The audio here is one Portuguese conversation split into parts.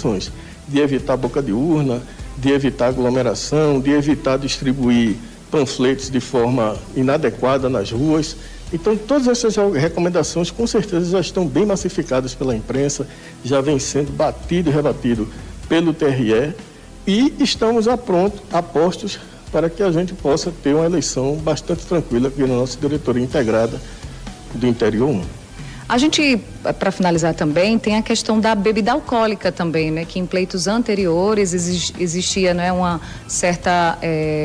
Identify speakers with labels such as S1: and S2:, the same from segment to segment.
S1: recomendações de evitar boca de urna, de evitar aglomeração, de evitar distribuir panfletos de forma inadequada nas ruas. Então, todas essas recomendações, com certeza, já estão bem massificadas pela imprensa, já vem sendo batido e rebatido pelo TRE e estamos apostos para que a gente possa ter uma eleição bastante tranquila aqui na nossa diretoria integrada do Interior 1.
S2: A gente, para finalizar também, tem a questão da bebida alcoólica também, né? Que em pleitos anteriores existia, né, uma certa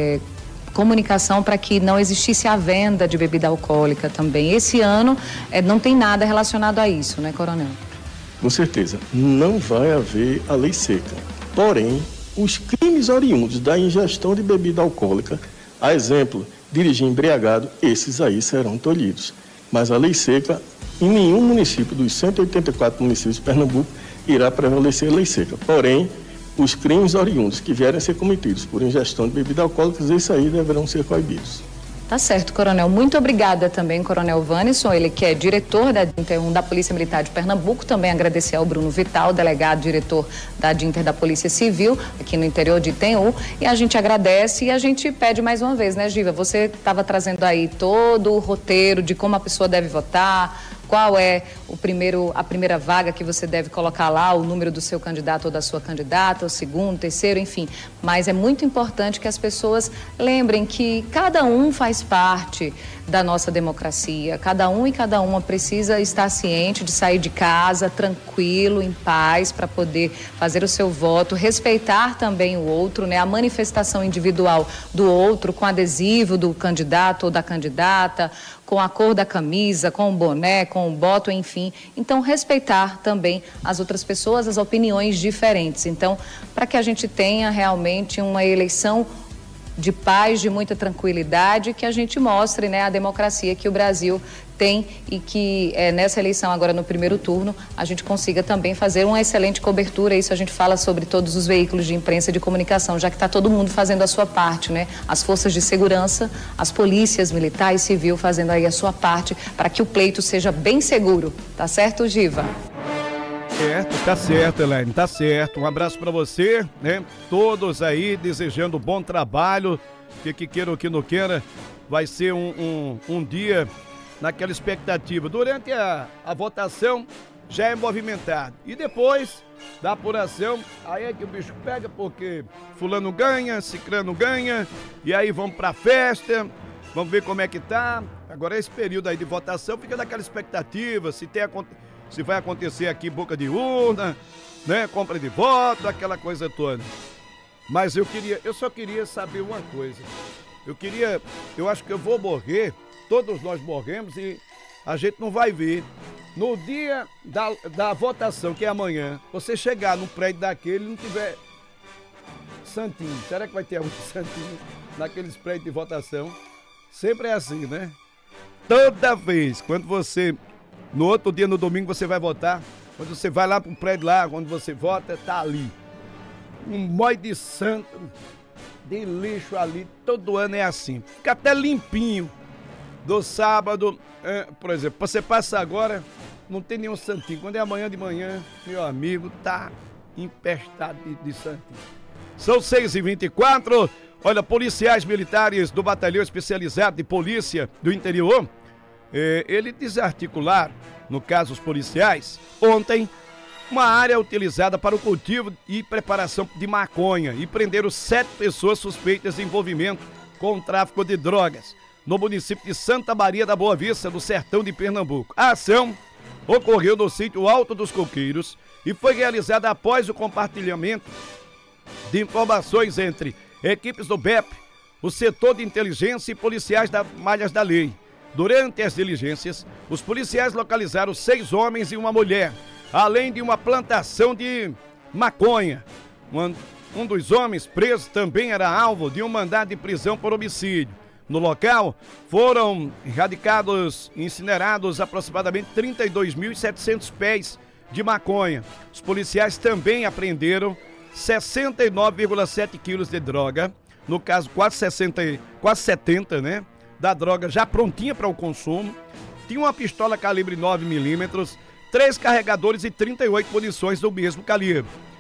S2: comunicação para que não existisse a venda de bebida alcoólica também. Esse ano não tem nada relacionado a isso, né, Coronel?
S1: Com certeza, não vai haver a lei seca. Porém, os crimes oriundos da ingestão de bebida alcoólica, a exemplo, dirigir embriagado, esses aí serão tolhidos. Mas a lei seca, em nenhum município dos 184 municípios de Pernambuco, irá prevalecer a lei seca. Porém, os crimes oriundos que vierem a ser cometidos por ingestão de bebidas alcoólicas, esses aí deverão ser coibidos.
S2: Tá certo, Coronel. Muito obrigada também, Coronel Wannisson, ele que é diretor da Dinter 1 da Polícia Militar de Pernambuco. Também agradecer ao Bruno Vital, delegado, diretor da Dinter da Polícia Civil, aqui no interior de Itenhu. E a gente agradece e a gente pede mais uma vez, né, Giva? Você estava trazendo aí todo o roteiro de como a pessoa deve votar, qual é a primeira vaga que você deve colocar lá, o número do seu candidato ou da sua candidata, o segundo, terceiro, enfim. Mas é muito importante que as pessoas lembrem que cada um faz parte da nossa democracia. Cada um e cada uma precisa estar ciente de sair de casa tranquilo, em paz, para poder fazer o seu voto, respeitar também o outro, né? A manifestação individual do outro com adesivo do candidato ou da candidata, com a cor da camisa, com o boné, com o boto, enfim. Então, respeitar também as outras pessoas, as opiniões diferentes. Então, para que a gente tenha realmente uma eleição de paz, de muita tranquilidade, que a gente mostre, né, a democracia que o Brasil tem e que nessa eleição agora no primeiro turno a gente consiga também fazer uma excelente cobertura. Isso a gente fala sobre todos os veículos de imprensa e de comunicação, já que está todo mundo fazendo a sua parte, né? As forças de segurança, as polícias militar e civil fazendo aí a sua parte para que o pleito seja bem seguro. Tá certo, Giva?
S3: Tá certo, Elaine, tá certo. Um abraço para você, né? Todos aí desejando bom trabalho, que queira ou que não queira, vai ser um dia naquela expectativa. Durante a votação já é movimentado. E depois da apuração, aí é que o bicho pega, porque fulano ganha, cicrano ganha, e aí vamos pra festa, vamos ver como é que tá. Agora esse período aí de votação fica naquela expectativa, se vai acontecer aqui boca de urna, né, compra de voto, aquela coisa toda. Mas eu só queria saber uma coisa. Eu acho que eu vou morrer, todos nós morremos e a gente não vai ver. No dia da votação, que é amanhã, você chegar num prédio daquele e não tiver santinho. Será que vai ter algum santinho naqueles prédios de votação? Sempre é assim, né? Toda vez, quando você... No outro dia, no domingo, você vai votar. Quando você vai lá pro prédio lá, quando você vota, tá ali. Um monte de santo, de lixo ali. Todo ano é assim. Fica até limpinho. Do sábado, por exemplo, você passa agora, não tem nenhum santinho. Quando é amanhã de manhã, meu amigo, tá empestado de santinho. São 6h24. Olha, policiais militares do Batalhão Especializado de Polícia do Interior, ele desarticularam, no caso os policiais, ontem, uma área utilizada para o cultivo e preparação de maconha e prenderam 7 pessoas suspeitas de envolvimento com o tráfico de drogas no município de Santa Maria da Boa Vista, no sertão de Pernambuco. A ação ocorreu no sítio Alto dos Coqueiros e foi realizada após o compartilhamento de informações entre equipes do BEP, o setor de inteligência e policiais das Malhas da Lei. Durante as diligências, os policiais localizaram 6 homens e uma mulher, além de uma plantação de maconha. Um dos homens presos também era alvo de um mandado de prisão por homicídio. No local, foram erradicados e incinerados aproximadamente 32.700 pés de maconha. Os policiais também apreenderam 69,7 quilos de droga, no caso quase 70, né? Da droga já prontinha para o consumo. Tinha uma pistola calibre 9mm, 3 carregadores e 38 munições do mesmo calibre.